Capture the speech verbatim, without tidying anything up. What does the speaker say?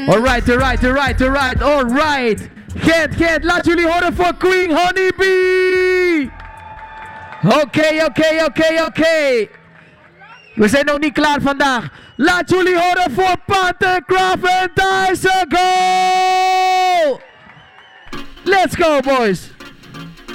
Alright, alright, alright, alright, alright. Gent, Gent, laat jullie horen voor Queen Honeybee. Oké, okay, oké, okay, oké, okay, oké. Okay. We zijn nog niet klaar vandaag. Laat jullie horen voor Panthercraft en Tyson. Go! Let's go, boys.